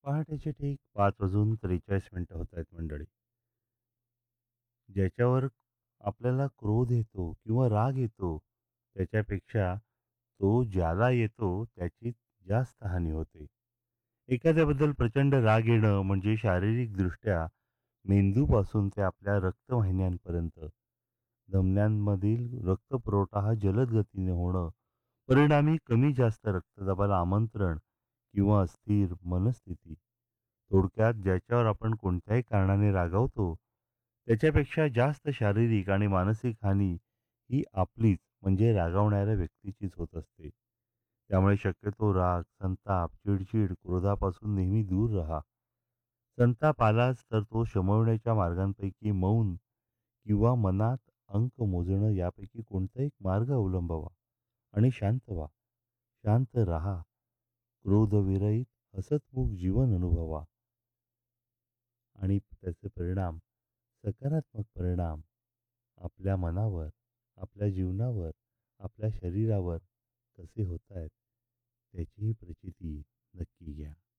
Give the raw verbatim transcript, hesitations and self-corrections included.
पहाटेचे ठीक पाच वाजून त्रेचाळीस मिनिटं होत आहेत मंडळी. ज्याच्यावर आपल्याला क्रोध येतो किंवा राग येतो, त्याच्यापेक्षा तो ज्याला येतो त्याची जास्त हानी होते. एखाद्याबद्दल प्रचंड राग येणं म्हणजे शारीरिकदृष्ट्या मेंदूपासून ते आपल्या रक्तवाहिन्यांपर्यंत धमन्यांमधील रक्तपुरवठा हा जलद गतीने होणं, परिणामी कमी जास्त रक्तदाबाला आमंत्रण किंवा अस्थिर मनस्थिती. थोडक्यात ज्याच्यावर आपण कोणत्याही कारणाने रागावतो, त्याच्यापेक्षा जास्त शारीरिक आणि मानसिक हानी ही आपलीच म्हणजे रागावणाऱ्या व्यक्तीचीच होत असते. त्यामुळे शक्यतो राग, संताप, चिडचिड, क्रोधापासून नेहमी दूर राहा. संताप आलाच तर तो शमवण्याच्या मार्गांपैकी मौन किंवा मनात अंक मोजणं यापैकी कोणता एक मार्ग अवलंबावा आणि शांत व्हा. शांत राहा. क्रोधविरहित हसतमुख जीवन अनुभवा आणि त्याचे परिणाम, सकारात्मक परिणाम आपल्या मनावर, आपल्या जीवनावर, आपल्या शरीरावर कसे होत आहेत, त्याचीही प्रचिती नक्की घ्या.